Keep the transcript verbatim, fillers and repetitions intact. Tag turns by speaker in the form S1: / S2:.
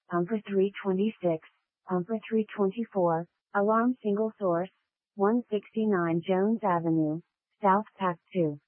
S1: Pumper three twenty-six, Pumper three twenty-four, Alarm Single Source, one sixty-nine Jones Avenue, South Pack two.